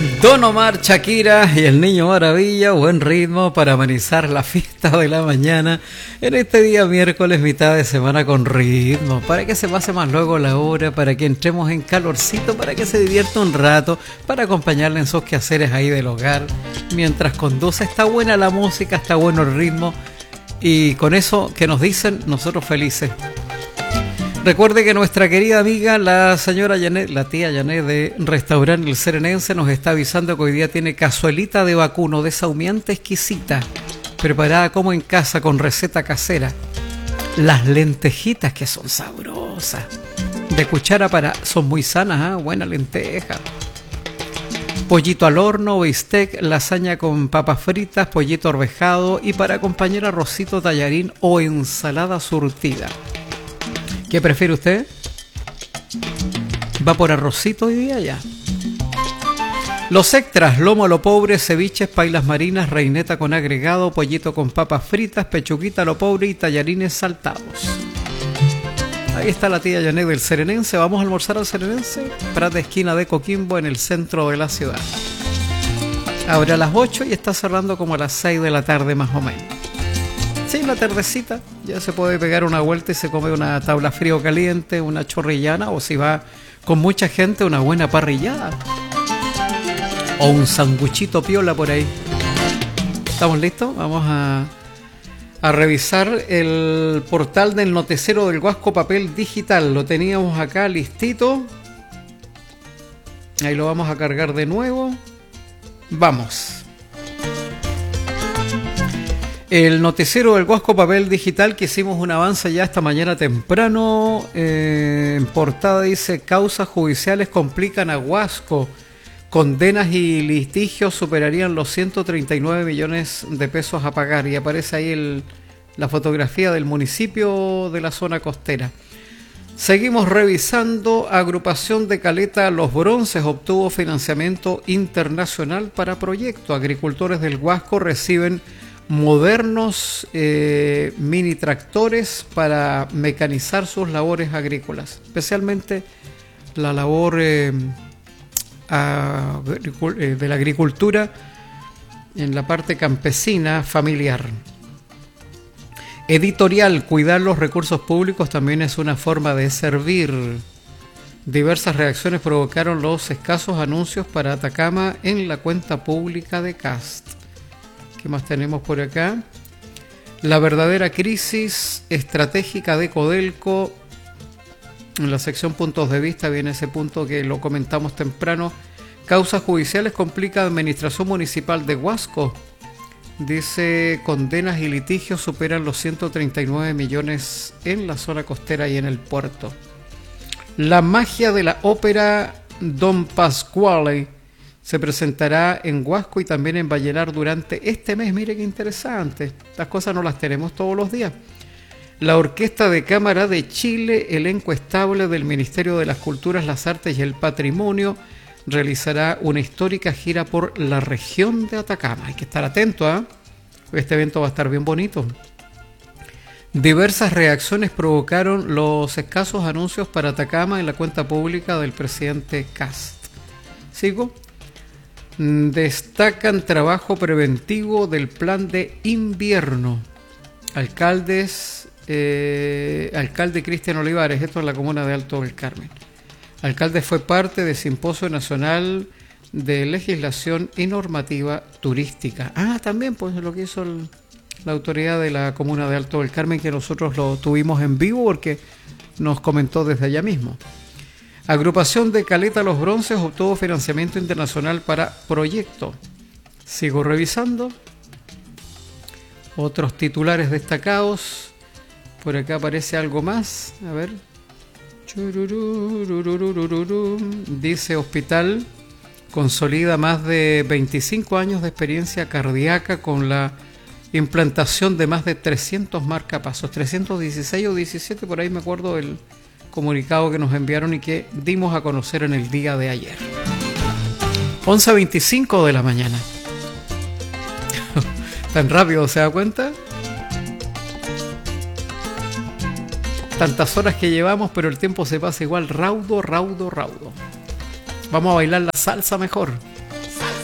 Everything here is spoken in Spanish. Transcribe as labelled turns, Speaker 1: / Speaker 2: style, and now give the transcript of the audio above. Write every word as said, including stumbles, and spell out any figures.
Speaker 1: Don Omar, Shakira y el Niño Maravilla, buen ritmo para amenizar la fiesta de la mañana en este día miércoles, mitad de semana con ritmo, para que se pase más luego la hora, para que entremos en calorcito, para que se divierta un rato, para acompañarle en sus quehaceres ahí del hogar, mientras conduce. Está buena la música, está bueno el ritmo y con eso que nos dicen, nosotros felices. Recuerde que nuestra querida amiga, la señora Janet, la tía Janet de Restaurante El Serenense, nos está avisando que hoy día tiene cazuelita de vacuno de esa humeante exquisita, preparada como en casa con receta casera. Las lentejitas que son sabrosas, de cuchara para, son muy sanas, ¿eh? Buena lenteja. Pollito al horno, bistec, lasaña con papas fritas, pollito arvejado y para acompañar arrocito, tallarín o ensalada surtida. ¿Qué prefiere usted? ¿Va por arrocito hoy día ya? Los extras, lomo a lo pobre, ceviches, pailas marinas, reineta con agregado, pollito con papas fritas, pechuguita a lo pobre y tallarines saltados. Ahí está la tía Janet del Serenense. Vamos a almorzar al Serenense. Prada, esquina de Coquimbo, en el centro de la ciudad. Abre a las ocho y está cerrando como a las seis de la tarde más o menos. Sí, la tardecita ya se puede pegar una vuelta y se come una tabla frío caliente, una chorrillana, o si va con mucha gente, una buena parrillada o un sanguchito piola por ahí. ¿Estamos listos? Vamos a, a revisar el portal del noticiero del Guasco Papel Digital. Lo teníamos acá listito. Ahí lo vamos a cargar de nuevo. Vamos. El noticiero del Guasco Papel Digital, que hicimos un avance ya esta mañana temprano, eh, en portada dice: causas judiciales complican a Huasco, condenas y litigios superarían los ciento treinta y nueve millones de pesos a pagar, y aparece ahí el, la fotografía del municipio de la zona costera. Seguimos revisando. Agrupación de Caleta Los Bronces obtuvo financiamiento internacional para proyecto. Agricultores del Huasco reciben modernos eh, mini tractores para mecanizar sus labores agrícolas, especialmente la labor eh, a, de la agricultura en la parte campesina familiar. Editorial: cuidar los recursos públicos también es una forma de servir. Diversas reacciones provocaron los escasos anuncios para Atacama en la cuenta pública de Cast. ¿Qué más tenemos por acá? La verdadera crisis estratégica de Codelco. En la sección puntos de vista viene ese punto que lo comentamos temprano. Causas judiciales complica administración municipal de Huasco. Dice: condenas y litigios superan los ciento treinta y nueve millones en la zona costera y en el puerto. La magia de la ópera Don Pasquale se presentará en Huasco y también en Vallenar durante este mes. Mire qué interesante. Estas cosas no las tenemos todos los días. La Orquesta de Cámara de Chile, elenco estable del Ministerio de las Culturas, las Artes y el Patrimonio, realizará una histórica gira por la región de Atacama. Hay que estar atento, ¿eh? Este evento va a estar bien bonito. Diversas reacciones provocaron los escasos anuncios para Atacama en la cuenta pública del presidente Cast. ¿Sigo? Destacan trabajo preventivo del plan de invierno. Alcaldes, eh, alcalde Cristian Olivares, esto es la comuna de Alto del Carmen. Alcalde fue parte del Simposio Nacional de Legislación y Normativa Turística. Ah, también pues lo que hizo el, la autoridad de la comuna de Alto del Carmen, que nosotros lo tuvimos en vivo porque nos comentó desde allá mismo. Agrupación de Caleta Los Bronces obtuvo financiamiento internacional para proyecto. Sigo revisando. Otros titulares destacados. Por acá aparece algo más. A ver. Dice: hospital consolida más de veinticinco años de experiencia cardíaca con la implantación de más de trescientos marcapasos. trescientos dieciséis o diecisiete, por ahí me acuerdo el comunicado que nos enviaron y que dimos a conocer en el día de ayer. once veinticinco de la mañana. Tan rápido, ¿se da cuenta? Tantas horas que llevamos, pero el tiempo se pasa igual, raudo, raudo, raudo. Vamos a bailar la salsa mejor.